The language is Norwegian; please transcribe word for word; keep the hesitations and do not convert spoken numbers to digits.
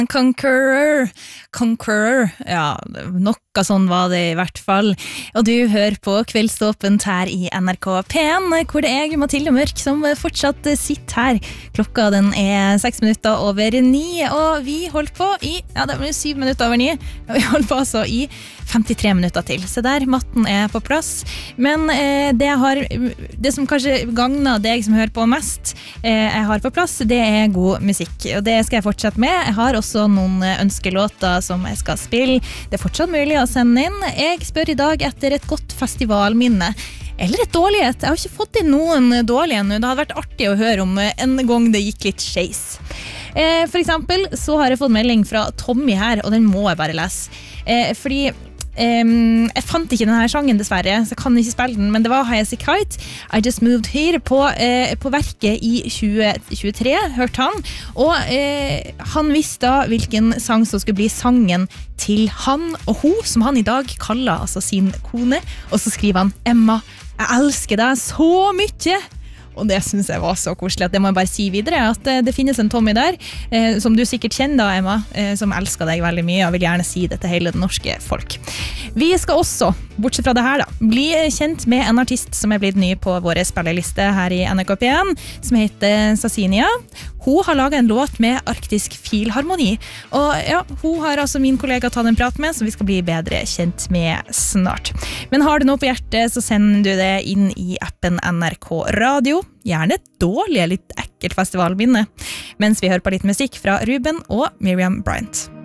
Conqueror, Conqueror, ja, noe sånn var det i hvert fall. Og du hører på Kveldsåpent her i N R K P en, hvor det er jeg, Mathilde Mørk, som fortsatt sitter her. Klokka den er seks minutter over ni, og vi holder på i, ja, det blir syv minutter over ni, og vi holder på altså i femtitre minutter til. Så der, matten er på plass. Men eh, det, jeg har, det som kanskje gagner deg som hører på mest, eh, jeg har på plass, det er god musikk. Og det skal jeg fortsette med. Jeg har også noen ønskelåter som jeg skal spille. Det er fortsatt mulig å sende inn. Jeg spør i dag etter et godt festivalminne. Eller et dårlig et. Jeg har ikke fått inn noen dårlige ennå. Det hadde vært artig å høre om en gang det gikk litt skeis. Eh, for eksempel så har jeg fått melding fra Tommy her, og den må jeg bare lese. Eh, fordi Um, jeg fant ikke denne sangen dessverre, så jeg kan ikke spille den, men det var High As A Kite, I Just Moved Here på, uh, på verket i tjue tjuetre, hørte han, og uh, han visste da hvilken sang som skulle bli sangen til han og hun, som han i dag kaller altså sin kone, og så skriver han: Emma, jeg elsker deg så mye. Og det synes jeg var så koselig at det må jeg bare si videre, at det, det finnes en Tommy der, eh, som du sikkert kjenner da, Emma, eh, som elsker deg veldig mye, og vil gjerne si det til hele det norske folk. Vi skal også, bortsett fra det her da, bli kjent med en artist som er blitt ny på våre spilleliste her i N R K P en, som heter Sasinia. Hun har laget en låt med arktisk filharmoni, og ja, hun har altså min kollega tatt en prat med, som vi skal bli bedre kjent med snart. Men har du noe på hjertet, så sender du det inn i appen N R K Radio, gjerne et dårlig, litt ekkelt festivalminne, mens vi hører på litt musikk fra Ruben og Miriam Bryant.